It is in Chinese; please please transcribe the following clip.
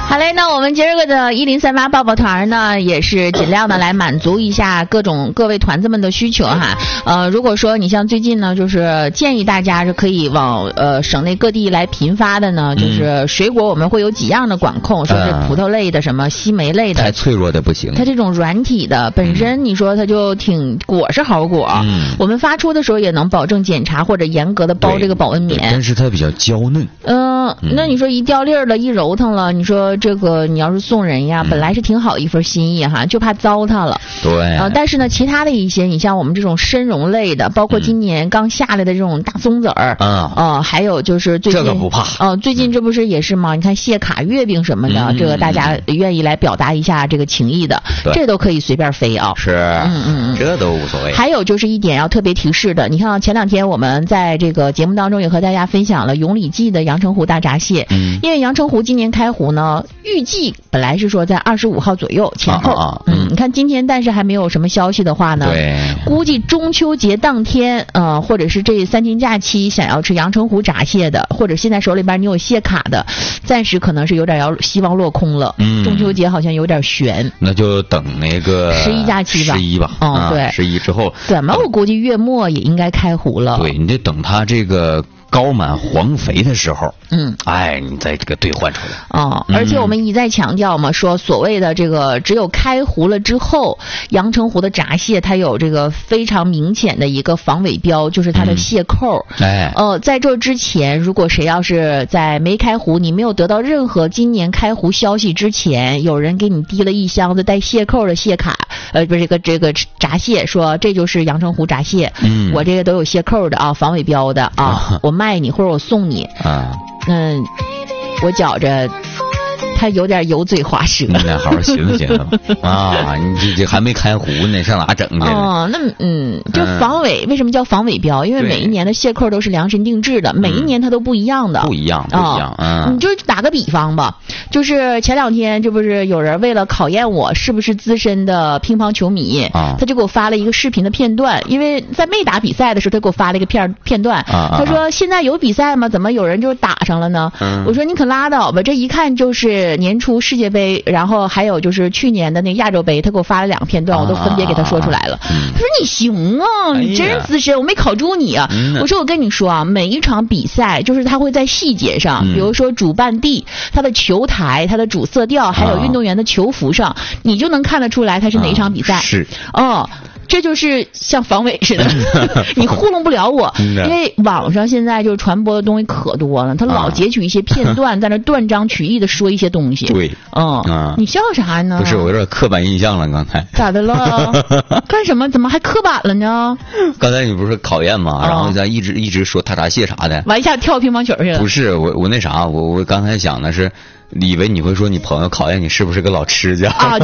好嘞，那我们今儿个的1038抱抱团呢，也是尽量的来满足一下各位团子们的需求哈。如果说你像最近呢，就是建议大家是可以往省内各地来频发的呢，就是水果我们会有几样的管控，说是葡萄类的、什么西梅类的， 太脆弱的不行。 它这种软体的本身，你说它就挺果是好果，我们发出的时候也能保证检查或者严格的包这个保温棉， 但是它比较娇嫩。 那你说一掉粒儿了，一揉腾了，你说这个你要是送人呀，本来是挺好的一份心意哈，就怕糟蹋了。 对。 但是呢，其他的一些，你像我们这种参茸类的，包括今年刚下来的这种大松子儿，还有就是最近这个不怕。 最近这不是也是吗？你看谢卡、月饼什么的，这个大家愿意来表达一下这个情谊的，这都可以随便飞啊。 是，这都无所谓。 还有就是一点要特别提示的，你看前两天我们在这个节目当中也和大家分享了永礼记的阳澄湖大闸蟹，因为阳澄湖今年开湖呢，预计本来是说在25号左右前后，你看今天但是还没有什么消息的话呢，估计中秋节当天，或者是这3天假期想要吃阳澄湖闸蟹的，或者现在手里边你有蟹卡的，暂时可能是有点要希望落空了。中秋节好像有点悬， 那就等那个 11假期吧。 11吧。 对 ，11之后。 怎么我估计月末也应该开湖了。 对，你得等它这个高满黄肥的时候，你再这个兑换出来。 而且我们一再强调嘛，说所谓的这个只有开湖了之后，阳澄湖的闸蟹它有这个非常明显的一个防伪标，就是它的蟹扣。在这之前，如果谁要是在没开湖，你没有得到任何今年开湖消息之前，有人给你提了一箱子带蟹扣的蟹卡，不是这个闸蟹，说这就是阳澄湖闸蟹，我这个都有蟹扣的啊，防伪标的啊，我卖你或者我送你我觉着他有点油嘴滑舌。 你得好好寻思寻思吧。你这还没开湖呢，上哪整去？ 就防伪，为什么叫防伪标？因为每一年的蟹扣都是量身定制的，每一年它都不一样的。 不一样。 你就打个比方吧，就是前两天这不是有人为了考验我是不是资深的乒乓球迷，他就给我发了一个视频的片段，因为在没打比赛的时候他给我发了一个片段，他说现在有比赛吗？怎么有人就打上了呢？我说你可拉倒吧，这一看就是年初世界杯，然后还有就是去年的那亚洲杯，他给我发了2个片段，我都分别给他说出来了。他说你行啊，你真资深，我没考住你啊。我说我跟你说啊，每一场比赛就是他会在细节上，比如说主办地、他的球台、他的主色调，还有运动员的球服上，你就能看得出来他是哪一场比赛。 是。 这就是像防伪似的，你糊弄不了我，因为网上现在就传播的东西可多了，他老截取一些片段，在那断章取义的说一些东西。 对， 你笑啥呢？ 不是，我有点刻板印象了，刚才。 咋的了？干什么？怎么还刻板了呢？ 刚才你不是考验吗？然后咱一直说大闸蟹啥的， 完一下跳乒乓球去了。 不是，我那啥，我刚才想的是，以为你会说你朋友考验你是不是个老吃家。